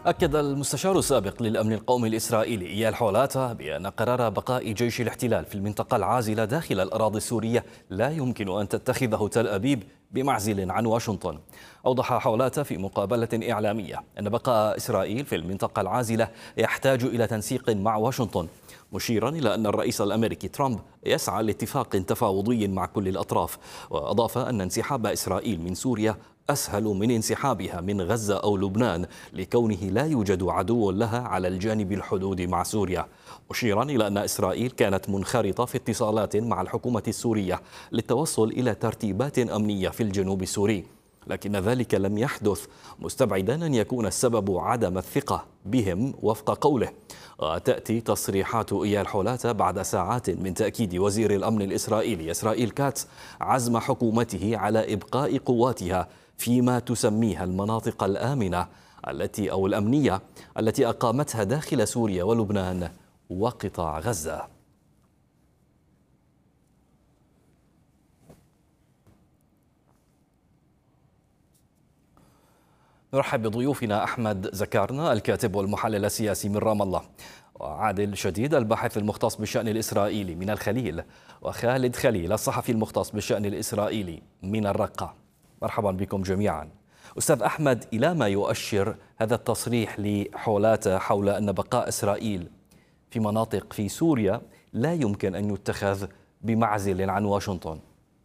أكد المستشار السابق للأمن القومي الإسرائيلي إيال حولاتا بأن قرار بقاء جيش الاحتلال في المنطقة العازلة داخل الأراضي السورية لا يمكن أن تتخذه تل أبيب بمعزل عن واشنطن. أوضح حولاتا في مقابلة إعلامية أن بقاء إسرائيل في المنطقة العازلة يحتاج إلى تنسيق مع واشنطن، مشيرا إلى أن الرئيس الأمريكي ترامب يسعى لاتفاق تفاوضي مع كل الأطراف. وأضاف أن انسحاب إسرائيل من سوريا أسهل من انسحابها من غزة أو لبنان لكونه لا يوجد عدو لها على الجانب الحدود مع سوريا، مشيرا إلى أن إسرائيل كانت منخرطة في اتصالات مع الحكومة السورية للتوصل إلى ترتيبات أمنية في الجنوب السوري، لكن ذلك لم يحدث، مستبعدا أن يكون السبب عدم الثقة بهم وفق قوله. وتأتي تصريحات إيال حولاتا بعد ساعات من تأكيد وزير الأمن الإسرائيلي إسرائيل كاتس عزم حكومته على إبقاء قواتها فيما تسميها المناطق الآمنة الأمنية التي أقامتها داخل سوريا ولبنان وقطاع غزة. نرحب بضيوفنا أحمد زكارنا الكاتب والمحلل السياسي من رام الله، وعادل شديد الباحث المختص بالشأن الإسرائيلي من الخليل، وخالد خليل الصحفي المختص بالشأن الإسرائيلي من الرقة. مرحبا بكم جميعا. أستاذ أحمد، إلى ما يؤشر هذا التصريح لحولاتا حول أن بقاء إسرائيل في مناطق في سوريا لا يمكن أن يتخذ بمعزل عن واشنطن؟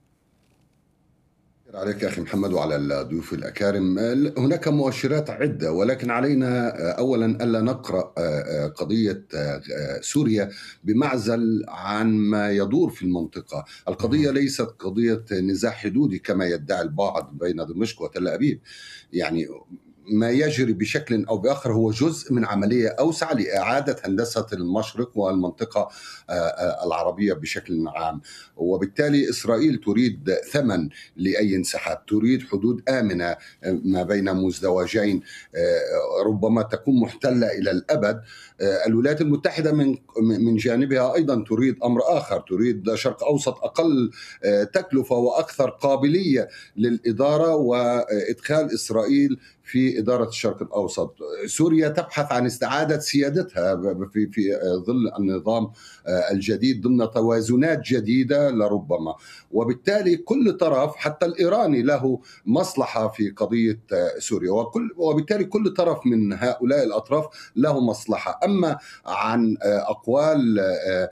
عليك أخي محمد وعلى الضيوف الأكارم. هناك مؤشرات عدة، ولكن علينا أولا ألا نقرأ قضية سوريا بمعزل عن ما يدور في المنطقة. القضية ليست قضية نزاع حدودي كما يدعي البعض بين دمشق وتل أبيب. يعني ما يجري بشكل أو بآخر هو جزء من عملية أوسع لإعادة هندسة المشرق والمنطقة العربية بشكل عام، وبالتالي إسرائيل تريد ثمن لأي انسحاب، تريد حدود آمنة ما بين مزدوجين ربما تكون محتلة إلى الأبد. الولايات المتحدة من جانبها أيضا تريد أمر آخر، تريد شرق أوسط أقل تكلفة وأكثر قابلية للإدارة وإدخال إسرائيل في إدارة الشرق الأوسط. سوريا تبحث عن استعادة سيادتها في ظل النظام الجديد ضمن توازنات جديدة لربما، وبالتالي كل طرف حتى الإيراني له مصلحة في قضية سوريا، وبالتالي كل طرف من هؤلاء الأطراف له مصلحة. أما عن أقوال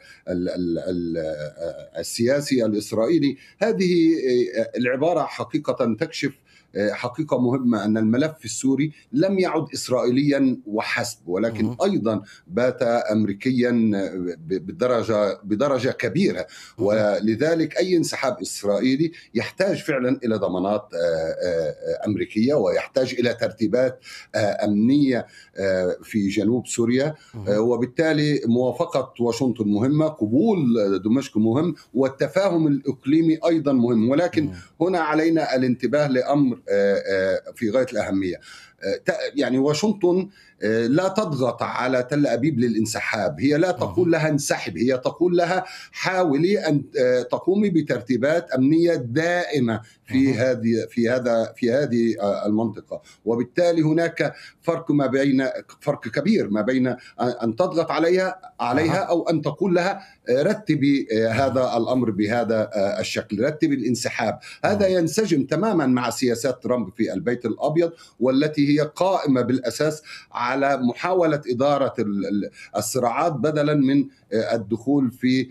السياسي الإسرائيلي، هذه العبارة حقيقة تكشف حقيقة مهمة، أن الملف السوري لم يعد إسرائيليا وحسب، ولكن أيضا بات أمريكيا بدرجة كبيرة، ولذلك أي انسحاب إسرائيلي يحتاج فعلا إلى ضمانات أمريكية، ويحتاج إلى ترتيبات أمنية في جنوب سوريا، وبالتالي موافقة واشنطن مهمة، قبول دمشق مهم، والتفاهم الإقليمي أيضا مهم. ولكن هنا علينا الانتباه لأمر في غاية الأهمية. يعني واشنطن لا تضغط على تل أبيب للانسحاب، هي لا تقول لها انسحب، هي تقول لها حاولي أن تقومي بترتيبات أمنية دائمة في هذه المنطقة. وبالتالي هناك فرق كبير ما بين أن تضغط عليها أو أن تقول لها رتبي هذا الأمر بهذا الشكل، رتبي الانسحاب. هذا ينسجم تماما مع سياسات ترامب في البيت الأبيض، والتي هي قائمة بالأساس على محاولة إدارة الصراعات بدلا من الدخول في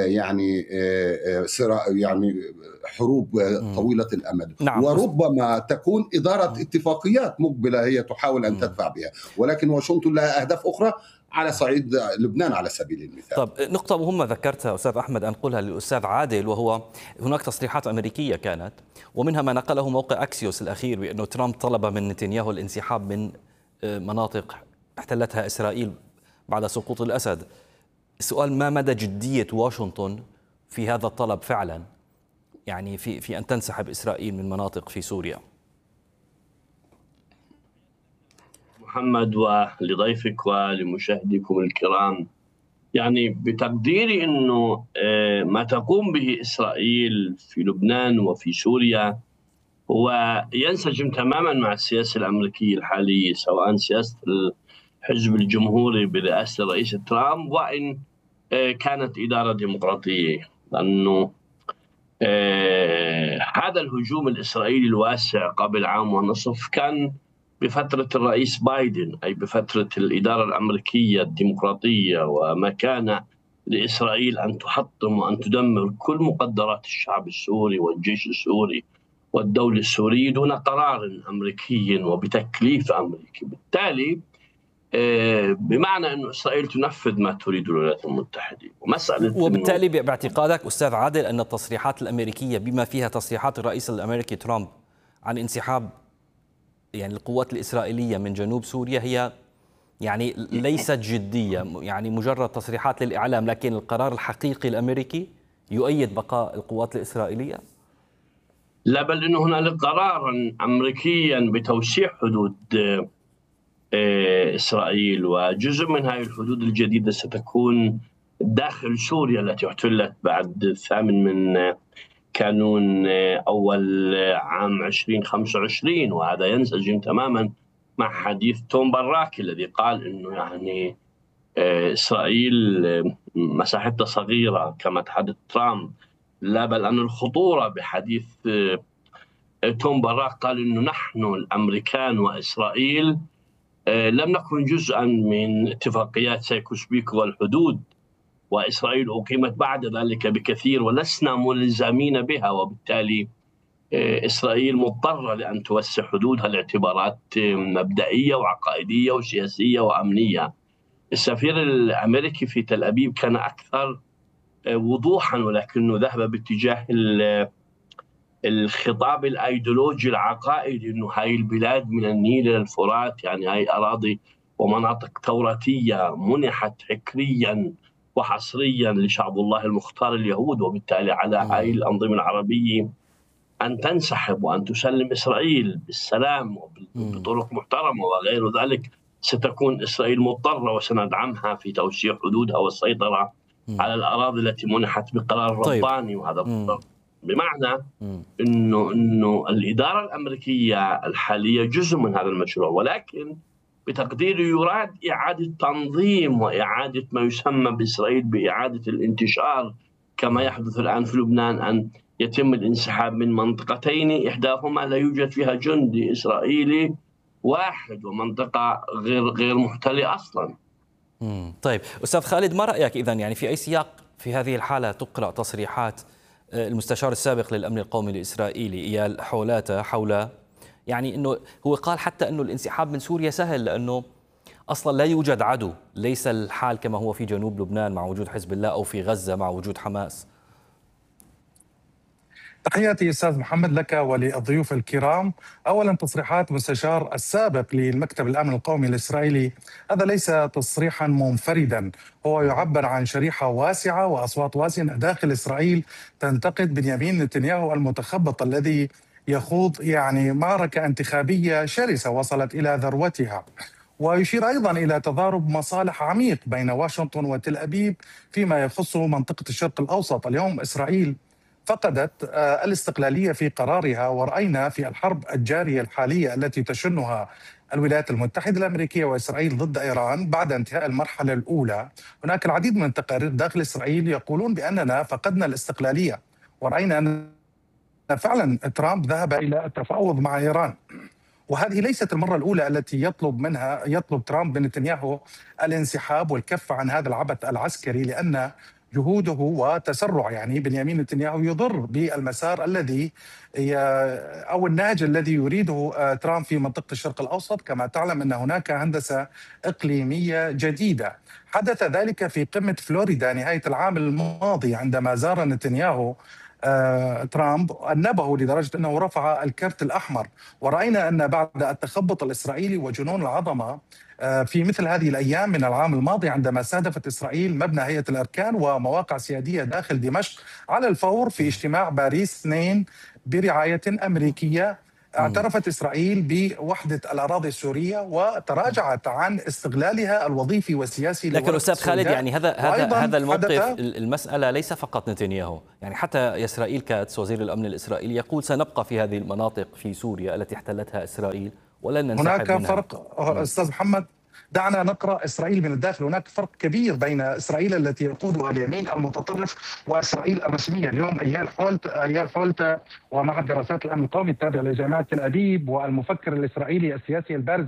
يعني حروب طويلة الأمد. نعم. وربما تكون إدارة اتفاقيات مقبلة هي تحاول أن تدفع بها، ولكن واشنطن لها أهداف أخرى على صعيد لبنان على سبيل المثال. طب نقطة مهمة ذكرتها أستاذ أحمد، أنقلها للأستاذ عادل، وهو هناك تصريحات أمريكية كانت، ومنها ما نقله موقع أكسيوس الأخير بأنه ترامب طلب من نتنياهو الانسحاب من مناطق احتلتها إسرائيل بعد سقوط الأسد. السؤال: ما مدى جدية واشنطن في هذا الطلب فعلا، يعني في أن تنسحب إسرائيل من مناطق في سوريا؟ محمد ولضيفك ولمشاهديكم الكرام، يعني بتقديري أنه ما تقوم به إسرائيل في لبنان وفي سوريا هو ينسجم تماما مع السياسة الأمريكية الحالية، سواء سياسة الحزب الجمهوري برئاسة الرئيس ترامب، وإن كانت إدارة ديمقراطية، لأنه هذا الهجوم الإسرائيلي الواسع قبل عام ونصف كان بفترة الرئيس بايدن، أي بفترة الإدارة الأمريكية الديمقراطية، وما كان لإسرائيل أن تحطم وأن تدمر كل مقدرات الشعب السوري والجيش السوري والدولة السورية دون قرار أمريكي وبتكليف أمريكي. بالتالي بمعنى أن إسرائيل تنفذ ما تريد الولايات المتحدة. وبالتالي باعتقادك أستاذ عادل أن التصريحات الأمريكية بما فيها تصريحات الرئيس الأمريكي ترامب عن انسحاب يعني القوات الإسرائيلية من جنوب سوريا هي يعني ليست جدية، يعني مجرد تصريحات للإعلام، لكن القرار الحقيقي الأمريكي يؤيد بقاء القوات الإسرائيلية؟ لا، بل أنه هنالك قرارا أمريكيا بتوسيع حدود إسرائيل، وجزء من هذه الحدود الجديدة ستكون داخل سوريا التي احتلت بعد 8 كانون أول عام 2025. وهذا ينسجم تماما مع حديث توم باراك الذي قال أنه يعني إسرائيل مساحتها صغيرة كما تحدث ترامب. لا، بل أن الخطورة بحديث توم باراك قال أنه نحن الأمريكان وإسرائيل لم نكن جزءا من اتفاقيات سايكوس بيكو والحدود، وإسرائيل أقيمت بعد ذلك بكثير ولسنا ملزمين بها، وبالتالي إسرائيل مضطرة لأن توسع حدودها لاعتبارات مبدئية وعقائدية وسياسية وأمنية. السفير الأمريكي في تل أبيب كان أكثر وضوحا، ولكنه ذهب باتجاه الخطاب الأيديولوجي العقائدي، أنه هاي البلاد من النيل إلى الفرات، يعني هاي أراضي ومناطق توراتية منحت فكريا وحصريا لشعب الله المختار اليهود، وبالتالي على هاي الأنظمة العربية أن تنسحب وأن تسلم إسرائيل بالسلام وبطرق محترمة وغير ذلك. ستكون إسرائيل مضطرة وسندعمها في توسيع حدودها والسيطرة على الأراضي التي منحت بقرار رباني. وهذا بمعنى إنه الإدارة الأمريكية الحالية جزء من هذا المشروع، ولكن بتقديري يراد إعادة تنظيم وإعادة ما يسمى بإسرائيل بإعادة الانتشار، كما يحدث الآن في لبنان، أن يتم الانسحاب من منطقتين إحداهما لا يوجد فيها جندي إسرائيلي واحد، ومنطقة غير محتلة أصلا. طيب أستاذ خالد، ما رأيك إذن يعني في أي سياق في هذه الحالة تقرأ تصريحات المستشار السابق للأمن القومي الإسرائيلي إيال حولاتا حول يعني أنه هو قال حتى أنه الانسحاب من سوريا سهل لأنه أصلا لا يوجد عدو، ليس الحال كما هو في جنوب لبنان مع وجود حزب الله أو في غزة مع وجود حماس؟ تحياتي أستاذ محمد لك وللضيوف الكرام. أولا، تصريحات مستشار السابق للمكتب الأمن القومي الإسرائيلي هذا ليس تصريحا منفردا، هو يعبر عن شريحة واسعة وأصوات واسعة داخل إسرائيل تنتقد بنيامين نتنياهو المتخبط الذي يخوض يعني معركة انتخابية شرسة وصلت إلى ذروتها. ويشير أيضا إلى تضارب مصالح عميق بين واشنطن وتل أبيب فيما يخص منطقة الشرق الأوسط. اليوم إسرائيل فقدت الاستقلالية في قرارها، ورأينا في الحرب الجارية الحالية التي تشنها الولايات المتحدة الأمريكية وإسرائيل ضد إيران بعد انتهاء المرحلة الأولى، هناك العديد من التقارير داخل إسرائيل يقولون بأننا فقدنا الاستقلالية، ورأينا أن فعلا ترامب ذهب إلى التفاوض مع إيران. وهذه ليست المرة الأولى التي يطلب ترامب من نتنياهو الانسحاب والكف عن هذا العبث العسكري، لأن جهوده وتسرع يعني بنيامين نتنياهو يضر بالمسار الذي أو النهج الذي يريده ترامب في منطقة الشرق الأوسط. كما تعلم أن هناك هندسة إقليمية جديدة، حدث ذلك في قمة فلوريدا نهاية العام الماضي عندما زار نتنياهو ترامب أنبه لدرجة أنه رفع الكرت الأحمر. ورأينا أن بعد التخبط الإسرائيلي وجنون العظمة في مثل هذه الأيام من العام الماضي عندما استهدفت إسرائيل مبنى هيئة الأركان ومواقع سيادية داخل دمشق على الفور في اجتماع باريس 2 برعاية أمريكية، اعترفت إسرائيل بوحدة الأراضي السورية وتراجعت عن استغلالها الوظيفي والسياسي. لكن أستاذ خالد يعني هذا الموقف، المسألة ليس فقط نتنياهو، يعني حتى إسرائيل كاتس وزير الأمن الإسرائيلي يقول سنبقى في هذه المناطق في سوريا التي احتلتها إسرائيل ولن ننسحب هناك منها. فرق أستاذ محمد، دعنا نقرأ إسرائيل من الداخل. هناك فرق كبير بين إسرائيل التي يقودها اليمين المتطرف وإسرائيل الرسمية. اليوم أيال حولت ومعهد دراسات الأمن القومي التابع لجامعة تل أبيب والمفكر الإسرائيلي السياسي البارز